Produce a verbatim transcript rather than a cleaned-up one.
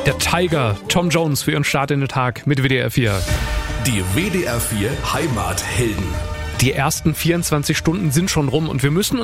Der Tiger, Tom Jones für Ihren Start in den Tag mit W D R vier. Die W D R vier Heimathelden. Die ersten vierundzwanzig Stunden sind schon rum und wir müssen